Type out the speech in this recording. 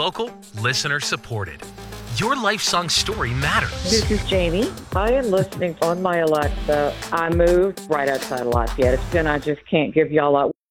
local, listener supported. Your life song story matters. This is Jamie. I am listening on my Alexa. I moved right outside of Lafayette. I just can't give y'all up.